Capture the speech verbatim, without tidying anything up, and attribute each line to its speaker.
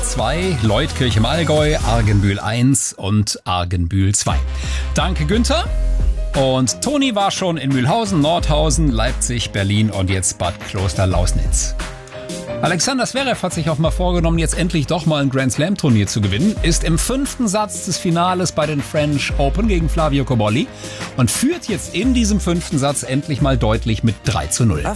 Speaker 1: zwei, Leutkirch im Allgäu, Argenbühl eins und Argenbühl zwei. Danke, Günther. Und Toni war schon in Mühlhausen, Nordhausen, Leipzig, Berlin und jetzt Bad Kloster-Lausnitz. Alexander Zverev hat sich auch mal vorgenommen, jetzt endlich doch mal ein Grand Slam Turnier zu gewinnen, ist im fünften Satz des Finales bei den French Open gegen Flavio Cobolli und führt jetzt in diesem fünften Satz endlich mal deutlich mit drei zu null.